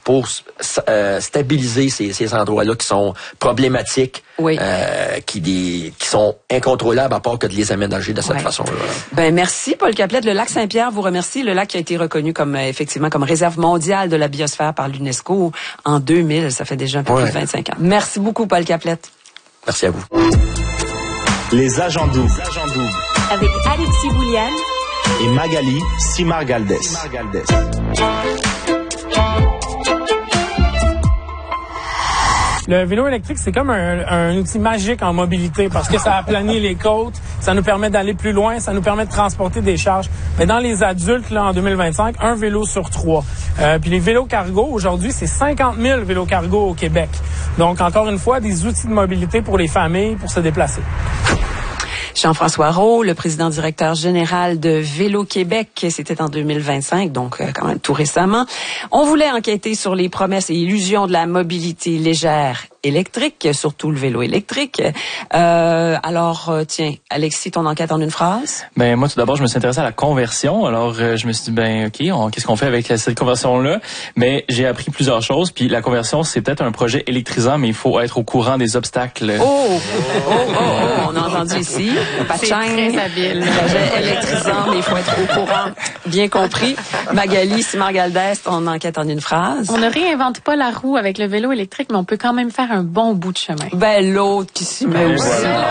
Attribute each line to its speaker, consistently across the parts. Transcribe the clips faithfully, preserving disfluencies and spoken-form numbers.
Speaker 1: pour euh, stabiliser ces, ces endroits-là qui sont problématiques, oui. euh, qui, des, qui sont incontrôlables à part que de les aménager de cette ouais. façon-là.
Speaker 2: Ben merci, Paul Caplette. Le lac Saint-Pierre vous remercie. Le lac qui a été reconnu comme effectivement comme réserve mondiale de la biosphère par l'UNESCO en deux mille. Ça fait déjà un peu ouais. plus de vingt-cinq ans. Merci beaucoup, Paul Caplette.
Speaker 1: Merci à vous.
Speaker 3: Les agents doubles.
Speaker 4: Avec Alexis Bouliane
Speaker 3: et Magali Simard-Galdès.
Speaker 5: Le vélo électrique, c'est comme un, un outil magique en mobilité parce que ça aplanit les côtes, ça nous permet d'aller plus loin, ça nous permet de transporter des charges. Mais dans les adultes, là, en deux mille vingt-cinq, un vélo sur trois. Euh, puis les vélos cargo, aujourd'hui, c'est cinquante mille vélos cargo au Québec. Donc, encore une fois, des outils de mobilité pour les familles pour se déplacer.
Speaker 2: Jean-François Roux, le président directeur général de Vélo Québec, c'était en deux mille vingt-cinq, donc euh, quand même tout récemment. On voulait enquêter sur les promesses et illusions de la mobilité légère électrique, surtout le vélo électrique. Euh, alors, euh, tiens, Alexis, ton enquête en une phrase?
Speaker 6: Ben moi, tout d'abord, je me suis intéressé à la conversion. Alors, euh, je me suis dit, ben ok, on, qu'est-ce qu'on fait avec cette conversion-là? Mais j'ai appris plusieurs choses. Puis la conversion, c'est peut-être un projet électrisant, mais il faut être au courant des obstacles.
Speaker 2: Oh, oh, oh, oh on a entendu ici.
Speaker 7: C'est très habile.
Speaker 2: Projet électrisant, mais il faut être au courant. Bien compris. Magali Simard-Galdès, ton enquête en une phrase.
Speaker 7: On ne réinvente pas la roue avec le vélo électrique, mais on peut quand même faire un bon bout de chemin.
Speaker 2: Ben, l'autre qui s'y met aussi.
Speaker 7: Voilà.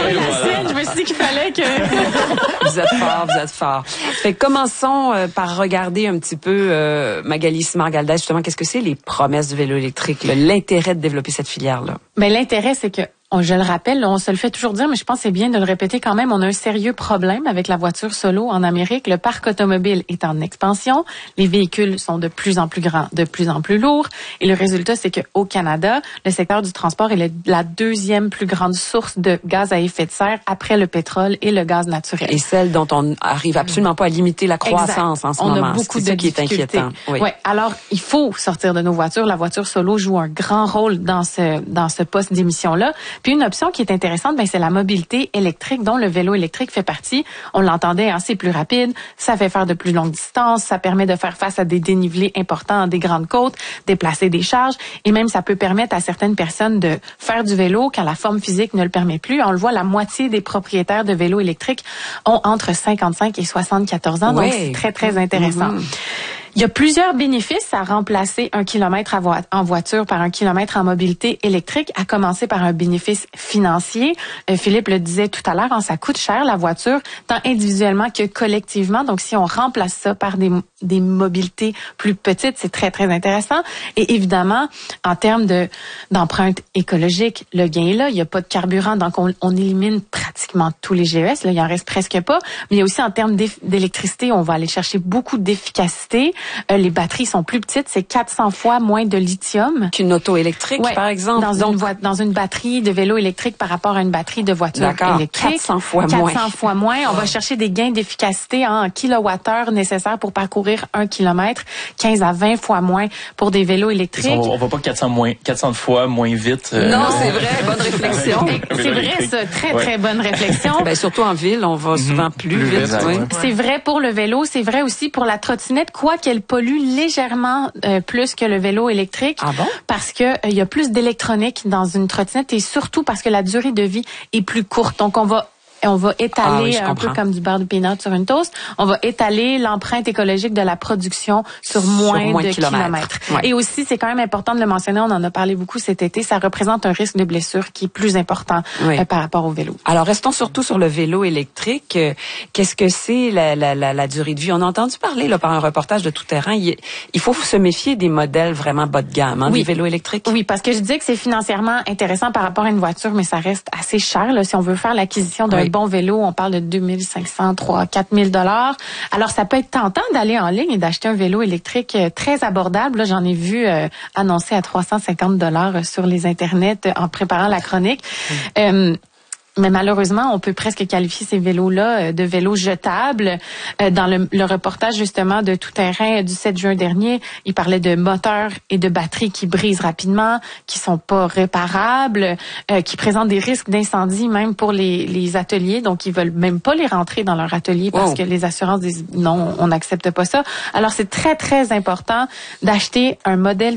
Speaker 7: Je me suis dit qu'il fallait que...
Speaker 2: Vous êtes fort, vous êtes fort. Fait que commençons euh, par regarder un petit peu, euh, Magali Simard-Galdès, justement, qu'est-ce que c'est les promesses du vélo électrique, là, l'intérêt de développer cette filière-là?
Speaker 7: Ben, l'intérêt, c'est que On, je le rappelle, on se le fait toujours dire, mais je pense que c'est bien de le répéter quand même. On a un sérieux problème avec la voiture solo en Amérique. Le parc automobile est en expansion. Les véhicules sont de plus en plus grands, de plus en plus lourds. Et le résultat, c'est qu'au Canada, le secteur du transport est le, la deuxième plus grande source de gaz à effet de serre après le pétrole et le gaz naturel.
Speaker 2: Et celle dont on arrive absolument pas à limiter la croissance
Speaker 7: exact.
Speaker 2: en ce
Speaker 7: on
Speaker 2: moment.
Speaker 7: On a beaucoup
Speaker 2: c'est
Speaker 7: de
Speaker 2: ça qui est inquiétant. Oui.
Speaker 7: Ouais. Alors, il faut sortir de nos voitures. La voiture solo joue un grand rôle dans ce, dans ce poste d'émission-là. Puis une option qui est intéressante, ben c'est la mobilité électrique dont le vélo électrique fait partie. On l'entendait, hein, c'est plus rapide, ça fait faire de plus longues distances, ça permet de faire face à des dénivelés importants, des grandes côtes, déplacer des charges, et même ça peut permettre à certaines personnes de faire du vélo quand la forme physique ne le permet plus. On le voit, la moitié des propriétaires de vélos électriques ont entre cinquante-cinq et soixante-quatorze ans,
Speaker 2: ouais.
Speaker 7: donc c'est très, très intéressant. Mm-hmm. Il y a plusieurs bénéfices à remplacer un kilomètre en voiture par un kilomètre en mobilité électrique, à commencer par un bénéfice financier. Euh, Philippe le disait tout à l'heure, hein, ça coûte cher la voiture, tant individuellement que collectivement. Donc, si on remplace ça par des, des mobilités plus petites, c'est très, très intéressant. Et évidemment, en termes de d'empreinte écologique, le gain est là. Il n'y a pas de carburant, donc on, on élimine pratiquement tous les G E S. Là, il en reste presque pas. Mais il y a aussi en termes d'électricité, on va aller chercher beaucoup d'efficacité. Euh, les batteries sont plus petites, c'est quatre cents fois moins de lithium
Speaker 2: qu'une auto électrique, ouais, par exemple.
Speaker 7: Dans
Speaker 2: Donc,
Speaker 7: une vo- dans une batterie de vélo électrique par rapport à une batterie de voiture
Speaker 2: d'accord,
Speaker 7: électrique.
Speaker 2: quatre cents fois moins.
Speaker 7: quatre cents fois moins. On va chercher des gains d'efficacité en kilowattheures nécessaires pour parcourir un kilomètre, quinze à vingt fois moins pour des vélos électriques.
Speaker 6: On, on va pas quatre cents moins, quatre cents fois moins vite. Euh,
Speaker 2: non, c'est vrai, bonne réflexion.
Speaker 7: C'est vrai, ça, très très ouais. bonne réflexion.
Speaker 2: Ben surtout en ville, on va souvent plus, plus vite.
Speaker 6: vite
Speaker 2: oui.
Speaker 6: ouais.
Speaker 7: C'est vrai pour le vélo, c'est vrai aussi pour la trottinette, quoi qu'elle pollue légèrement euh, plus que le vélo électrique.
Speaker 2: Ah bon?
Speaker 7: Parce que il euh, y a plus d'électronique dans une trottinette et surtout parce que la durée de vie est plus courte. Donc on va on va étaler ah oui, un peu comme du beurre de peanut sur une toast. On va étaler l'empreinte écologique de la production sur moins, sur moins de kilomètres. kilomètres. Ouais. Et aussi, c'est quand même important de le mentionner, on en a parlé beaucoup cet été, ça représente un risque de blessure qui est plus important oui. euh, par rapport au vélo.
Speaker 2: Alors, restons surtout sur le vélo électrique. Qu'est-ce que c'est la, la, la, la durée de vie? On a entendu parler là, par un reportage de Tout Terrain. Il, il faut se méfier des modèles vraiment bas de gamme, hein,
Speaker 7: oui.
Speaker 2: des vélos électriques.
Speaker 7: Oui, parce que je dis que c'est financièrement intéressant par rapport à une voiture, mais ça reste assez cher là, si on veut faire l'acquisition d'un oui. bon vélo, on parle de deux mille cinq cents, trois, quatre mille dollars. Alors, ça peut être tentant d'aller en ligne et d'acheter un vélo électrique très abordable. Là, j'en ai vu euh, annoncé à trois cent cinquante dollars sur les internets en préparant la chronique. Mmh. Euh, Mais malheureusement, on peut presque qualifier ces vélos-là de vélos jetables. Dans le, le reportage justement de Tout Terrain du sept juin dernier, il parlait de moteurs et de batteries qui brisent rapidement, qui sont pas réparables, euh, qui présentent des risques d'incendie même pour les, les ateliers. Donc, ils veulent même pas les rentrer dans leur atelier parce oh. que les assurances disent non, on n'accepte pas ça. Alors, c'est très, très important d'acheter un modèle